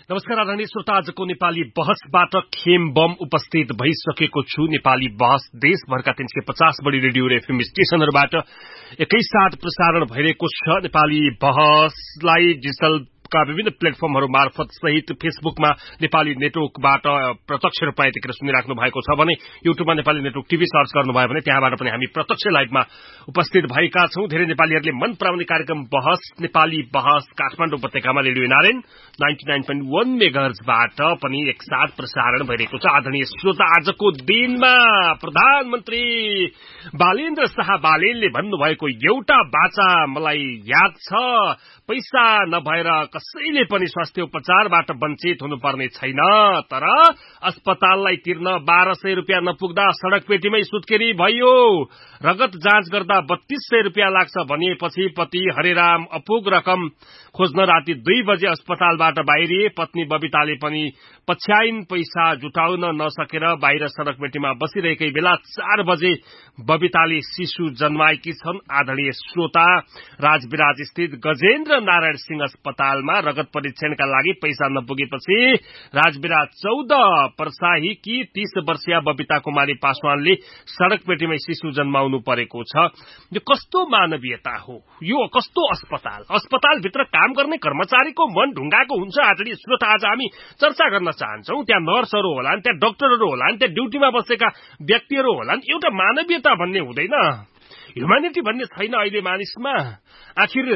नमस्कार आदरणीय श्रोता, आजको नेपाली बहसबाट खेम बम उपस्थित भइसकेको छु। नेपाली बहस देशभरका 350 बढी रेडियो र एफएम स्टेशनहरूबाट एकैसाथ प्रसारण भइरहेको छ। नेपाली बहसलाई डिजिटलका विभिन्न प्लेटफर्महरू मार्फत सहित फेसबुकमा नेपाली नेटवर्कबाट प्रत्यक्ष रूपमा यतिखेर सुनिराख्नु भएको छ भने युट्युबमा नेपाली नेटवर्क टिभी सर्च गर्नुभयो भने त्यहाँबाट पनि हामी प्रत्यक्ष लाइभमा उपस्थित भएका छौं। धेरै नेपालीहरूले मन पराउने कार्यक्रम बहस नेपाली बहस काठमाडौँ उपत्यकामा रेडियो नारायण 99.1 मेगाहर्जबाट पनि एकसाथ प्रसारण भइरहेको छ। आदरणीय श्रोता, आजको दिनमा प्रधानमन्त्री बालेन्द्र शाह बालेनले भन्नुभएको एउटा वाचा मलाई याद छ, पैसा नभएर कसैले पनि स्वास्थ्य उपचारबाट वञ्चित हुनुपर्ने छैन, तर अस्पताललाई तिर्न 1200 रुपियाँ नपुग्दा सड़क पेटीमै सुत्केरी भयो। रगत जाँच गर्दा 3200 रुपियाँ लाग्छ भनिएपछि पति हरेराम अपुग रकम खोज्न राति 2 बजे अस्पतालबाट बाहिरिए। पत्नी बबिताले पनि पछ्याइन पैसा जुटाउन नसकेर बाहिर सड़क पेटीमा बसिरहेकै बेला 4 बजे बबिताले शिशु जन्माएकी छन्। आदरणीय श्रोता, राजविराज स्थित गजेन्द्र नारायण सिंह अस्पतालमा रगत परीक्षणका लागि पैसा नपुगेपछि राजविराज 14 पर्साहीकी 30 वर्षीय बबिता कुमारी पासवानले सड़क पेटीमै शिशु जन्माउनु परेको छ। यो कस्तो मानवीयता हो? यो कस्तो अस्पतालभित्र काम गर्ने कर्मचारीको मन ढुङ्गाको हुन्छ। आदरणीय श्रोता, आज हामी चर्चा गर्न चाहन्छौं। त्यहाँ नर्सहरू होलान्, त्यहाँ डाक्टरहरू होलान्, त्यहाँ ड्युटीमा बसेका व्यक्तिहरू होलान्। एउटा मानवीयता भन्ने हुँदैन, ह्युम्यानिटी भन्ने छैन अहिले मानिसमा। आखिर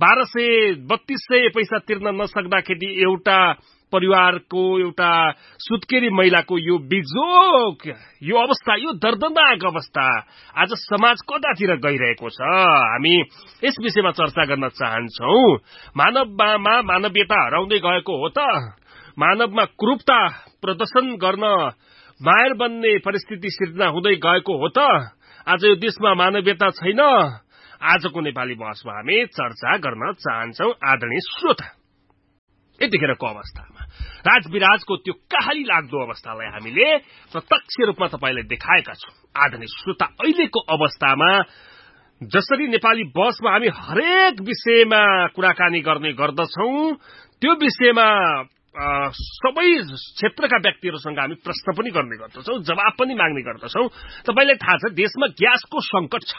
1200-3200 पैसा तिर्न नसक्दाखेरि एउटा परिवारको एउटा सुत्केरी महिलाको यो बिजोक, यो अवस्था, यो दर्दनाक अवस्था आज समाज कतातिर गइरहेको छ, हामी यस विषयमा चर्चा गर्न चाहन्छौं। मानवमा मानवीयता हराउँदै गएको हो त? मानवमा क्रूरता प्रदर्शन गर्न मायर बन्ने परिस्थिति सिर्जना हुँदै गएको हो त? आज यो देशमा मानवीयता छैन? आजको नेपाली बहसमा हामी चर्चा गर्न चाहन्छौं। आदरणीय श्रोता, यतिखेरको अवस्थामा राजविराजको त्यो कहाली लाग्दो अवस्थालाई हामीले प्रत्यक्ष रूपमा तपाईलाई देखाएका छौं। आदरणीय श्रोता, अहिलेको अवस्थामा जसरी नेपाली बहसमा हामी हरेक विषयमा कुराकानी गर्ने गर्दछौं, त्यो विषयमा सबै क्षेत्रका व्यक्तिहरूसँग हामी प्रश्न पनि गर्ने गर्दछौं, जवाब पनि माग्ने गर्दछौं। तपाईलाई थाहा छ देशमा ग्यासको संकट छ,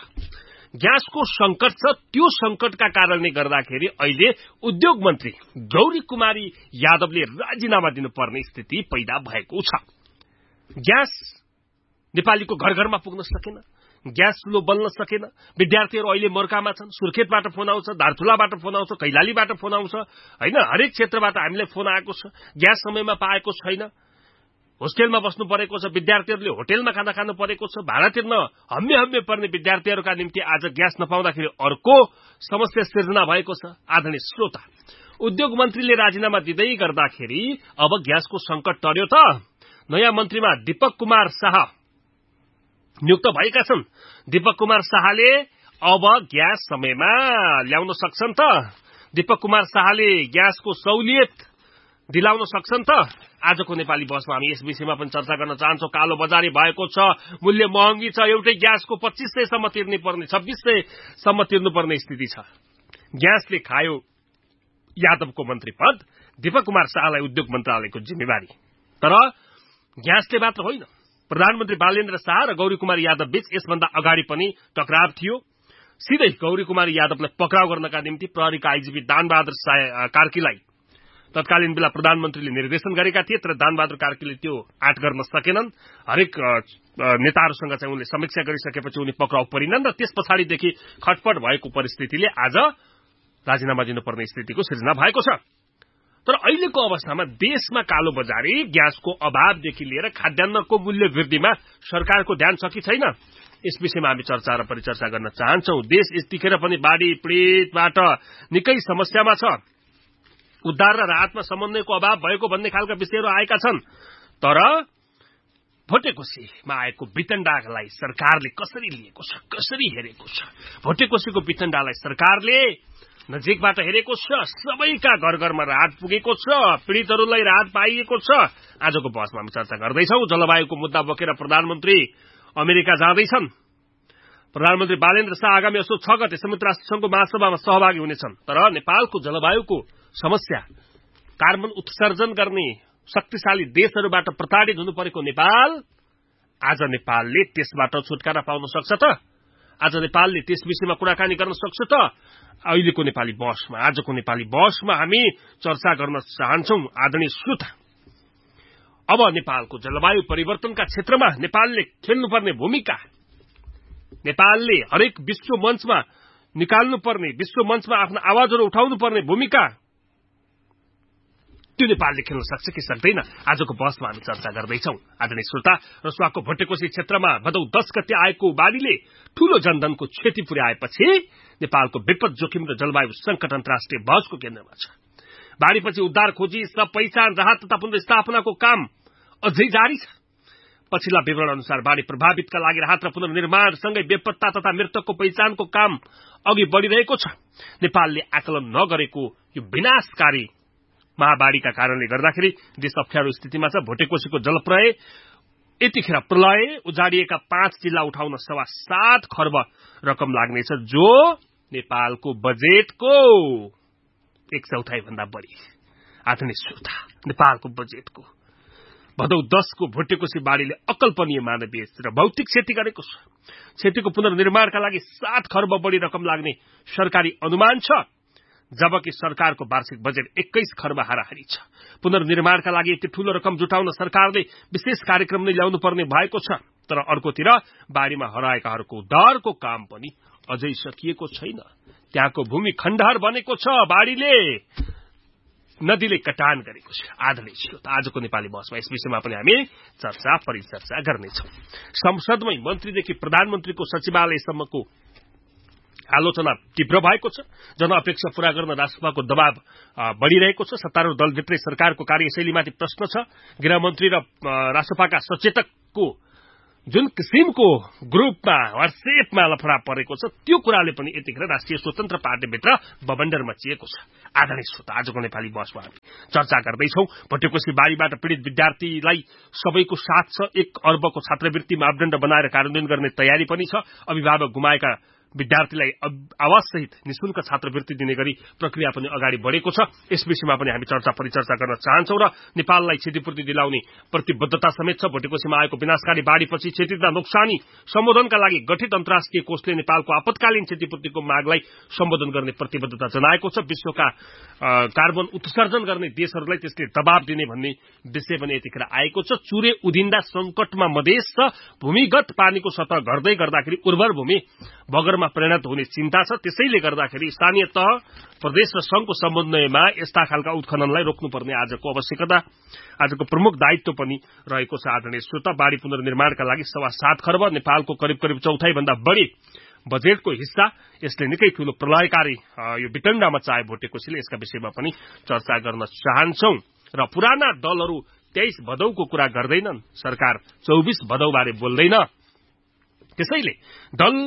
त्यो संकटका कारणले गर्दाखेरि अहिले उद्योग मन्त्री गौरी कुमारी यादवले राजीनामा दिनुपर्ने स्थिति पैदा भएको छ। ग्यास नेपालीको घर घरमा पुग्न सकेन, ग्यास चुलो बल्न सकेन। विद्यार्थीहरू अहिले मोर्चामा छन्। सुर्खेतबाट फोन आउँछ, दार्चुलाबाट फोन आउँछ, कैलालीबाट फोन आउँछ, हैन, हरेक क्षेत्रबाट हामीलाई फोन आएको छ। ग्यास समयमा पाएको छैन, होस्टेलमा बस्नु परेको छ, विद्यार्थीहरूले होटेलमा खाना खानु परेको छ। भाडा तिर्न हम्मे पर्ने विद्यार्थीहरूका निम्ति आज ग्यास नपाउँदाखेरि अर्को समस्या सिर्जना भएको छ। आदरणीय श्रोता, उद्योग मन्त्रीले राजीनामा दिँदै गर्दाखेरि अब ग्यासको संकट टर्यो त? नयाँ मन्त्रीमा दीपक कुमार शाह नियुक्त भएका छन्। दीपक कुमार शाहले अब ग्यास समयमा ल्याउन सक्छन् त? दीपक कुमार शाहले ग्यासको सहुलियत दिलाउन सक्छन् त? आजको नेपाली बसमा हामी यस विषयमा पनि चर्चा गर्न चाहन्छौं। कालो बजारी भएको छ, मूल्य महँगी छ, एउटै ग्यासको 2500 सम्म तिर्ने पर्ने, 2600 सम्म तिर्नुपर्ने स्थिति छ। ग्यासले खायो यादवको मन्त्री पद, दीपक कुमार शाहलाई उद्योग मन्त्रालयको जिम्मेवारी। तर ग्यासले मात्र होइन, प्रधानमन्त्री बालेन्द्र शाह र गौरी कुमार यादव बीच यसभन्दा अगाडि पनि टकराव थियो। सिधै गौरी कुमार यादवलाई पक्राउ गर्नका निम्ति प्रहरीका आइजिपी दानबहादुर कार्कीलाई तत्कालीन बेला प्रधानमन्त्रीले निर्देशन गरेका थिए, तर दानबहादुर कार्कीले त्यो आँट गर्न सकेनन्। हरेक नेताहरूसँग चाहिँ उनले समीक्षा गरिसकेपछि उनी पक्राउ परिनन् र त्यस पछाडिदेखि खटपट भएको परिस्थितिले आज राजीनामा दिनुपर्ने स्थितिको सिर्जना भएको छ। तर अहिलेको अवस्थामा देशमा कालो बजारी, ग्यासको अभावदेखि लिएर खाद्यान्नको मूल्य वृद्धिमा सरकारको ध्यान छ कि छैन, यस विषयमा हामी चर्चा र परिचर्चा गर्न चाहन्छौं। देश यतिखेर पनि बाढी पीडितबाट निकै समस्यामा छ। उद्धार र राहतमा समन्वयको अभाव भएको भन्ने खालका विषयहरू आएका छन्। तर भोटेकोसीमा आएको वितण्डालाई सरकारले कसरी लिएको छ, कसरी हेरेको छ? भोटेकोसीको वितण्डालाई सरकारले नजिकबाट हेरेको छ। सबैका घर घरमा राहत पुगेको छ, पीडितहरूलाई राहत पाइएको छ। आजको बहसमा हामी चर्चा गर्दैछौं। जलवायुको मुद्दा बोकेर प्रधानमन्त्री अमेरिका जाँदैछन्। प्रधानमन्त्री बालेन्द्र शाह आगामी असोज 6 गते संयुक्त राष्ट्र संघको महासभामा सहभागी हुनेछन्। तर नेपालको जलवायुको समस्या कार्बन उत्सर्जन गर्ने शक्तिशाली देशहरूबाट प्रताडित हुनु परेको नेपाल आज नेपालले त्यसबाट छुटकारा पाउन सक्छ त? आज नेपालले त्यस विषयमा कुराकानी गर्न सक्छ त? अहिलेको नेपाली बहसमा, आजको नेपाली बहसमा हामी चर्चा गर्न चाहन्छौं आदरणीय श्रोता। अब नेपालको जलवायु परिवर्तनका क्षेत्रमा नेपालले खेल्नुपर्ने भूमिका, नेपालले हरेक विश्व मञ्चमा निकाल्नुपर्ने, विश्व मञ्चमा आफ्नो आवाजहरू उठाउनु पर्ने भूमिका त्यो नेपालले खेल्न सक्छ कि सक्दैन? आजको बहसमा हामी चर्चा गर्दैछौं आदरणीय श्रोता। रसुवाको भट्टेकोशी क्षेत्रमा भदौ 10 गते आएको बाढीले ठूलो जनधनको क्षति पुर्याएपछि नेपालको विपद जोखिम र जलवायु संकट अन्तर्राष्ट्रिय बहसको केन्द्रमा छ। बाढीपछि उद्धार खोजी, सब पहिचान, राहत तथा पुनर्स्थापनाको काम अझै जारी छ। पछिल्ला विवरण अनुसार बाढी प्रभावितका लागि राहत र पुनर्निर्माण सँगै बेपत्ता तथा मृतकको पहिचानको काम अघि बढ़िरहेको छ। नेपालले आकलन नगरेको यो विनाशकारी महाबाढीका कारणले गर्दाखेरि देश अप्ठ्यारो स्थितिमा छ। भोटेकोशीको जलप्रलय यतिखेर प्रलय उजाडिएका 5 जिल्ला उठाउन 7.25 खर्ब रकम लाग्नेछ, जो नेपालको बजेटको 1/4 भन्दा बढी। आदरणीय श्रोता, नेपालको बजेटको भदौ 10 को भोटेकोशी बाढीले अकल्पनीय मानवीय र भौतिक क्षति गरेको छ। क्षतिको पुनर्निर्माणका लागि 7 खर्ब बढी रकम लाग्ने सरकारी अनुमान छ, जबकि सरकारको वार्षिक बजेट 21 खर्ब हाराहारी छ। पुनर्निर्माणका लागि यति ठूलो रकम जुटाउन सरकारले विशेष कार्यक्रम नै ल्याउनु पर्ने भएको छ। तर अर्कोतिर बाढीमा हराएकाहरूको उद्धारको काम पनि अझै सकिएको छैन। त्यहाँको भूमि खण्डहर बनेको छ, बाढीले नदीले कटान गरेको छ। आदरणीय श्रोता, आजको नेपाली बहसमा यस विषयमा पनि हामी चर्चा परिचर्चा गर्नेछौं। संसदमै मन्त्रीदेखि प्रधानमन्त्रीको सचिवालयसम्मको आलोचना तीव्र भएको छ। जनअपेक्षा पूरा गर्न राष्ट्रसभाको दबाव बढ़िरहेको छ। सत्तारूढ़ दलभित्रै सरकारको कार्यशैलीमाथि प्रश्न छ। गृहमन्त्री र राष्ट्रसभाका सचेतकको जुन किसिमको ग्रुपमा व्हाट्सएपमा लफडा परेको छ, त्यो कुराले पनि यतिखेर राष्ट्रिय स्वतन्त्र पार्टीभित्र बबन्डर मचिएको छ। आदरणीय श्रोता, आजको नेपाली बहसमा हामी चर्चा गर्दैछौं। भट्टेकोशी बाढीबाट पीड़ित विद्यार्थीलाई सबैको साथ छ। 1 अर्बको छात्रवृत्ति मापदण्ड बनाएर कार्यान्वयन गर्ने तयारी पनि छ। अभिभावक गुमाएका विद्यार्थीलाई आवास सहित निशुल्क छात्रवृत्ति दिने गरी प्रक्रिया पनि अगाडि बढ़ेको छ। यस विषयमा पनि हामी चर्चा परिचर्चा गर्न चाहन्छौं र नेपाललाई क्षतिपूर्ति दिलाउने प्रतिबद्धता समेत छ। भोटेकोशीमा आएको विनाशकारी बाढीपछि क्षति तथा नोक्सानी सम्बोधनका लागि गठित अन्तर्राष्ट्रिय कोषले नेपालको आपतकालीन क्षतिपूर्तिको मागलाई सम्बोधन गर्ने प्रतिबद्धता जनाएको छ। विश्वका कार्बन उत्सर्जन गर्ने देशहरूलाई त्यसले दबाव दिने भन्ने विषय पनि यतिखेर आएको छ। चुरे उधिन्दा संकटमा मधेस छ। भूमिगत पानीको सतह घट्दै गर्दाखेरि उर्वर भूमि बगरमा परिणत हुने चिन्ता छ। त्यसैले गर्दाखेरि स्थानीय तह, प्रदेश र संघको समन्वयमा यस्ता खालका उत्खननलाई रोक्नुपर्ने आजको आवश्यकता, आजको प्रमुख दायित्व पनि रहेको छ। आदरणीय श्रोता, बाढी पुनर्निर्माणका लागि 7.25 खर्ब, नेपालको करिब 1/4 भन्दा बढी बजेटको हिस्सा, यसले निकै ठूलो प्रलयकारी यो वितण्डा मचाए भोटेकोशीले। यसका विषयमा पनि चर्चा गर्न चाहन्छौं। र पुराना दलहरू 23 भदौको कुरा गर्दैनन्, सरकार 24 भदौ बारे बोल्दैन। त्यसैले दल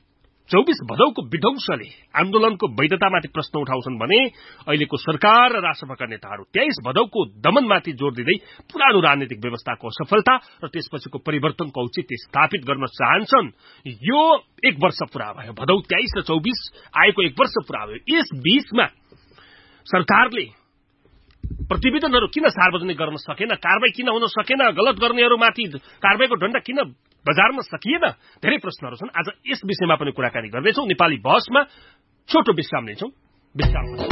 24 भदौको विध्वंसले आन्दोलनको वैधतामाथि प्रश्न उठाउँछन् भने अहिलेको सरकार र राष्ट्रपतिका नेताहरू 23 भदौको दमनमाथि जोड़ दिँदै पुरानो राजनीतिक व्यवस्थाको असफलता र त्यसपछिको परिवर्तनको औचित्य स्थापित गर्न चाहन्छन्। यो 1 वर्ष पूरा भयो, भदौ 23 र 24 आएको 1 वर्ष पूरा भयो। यस बीचमा सरकारले प्रतिवेदनहरू किन सार्वजनिक गर्न सकेन, कारबाही किन हुन सकेन, गलत गर्नेहरूमाथि कारबाहीको डण्डा किन बजारमा सकिएन, धेरै प्रश्नहरू छन्। आज यस विषयमा पनि कुराकानी गर्दैछौं। नेपाली बहसमा छोटो विश्राम लिन्छौं।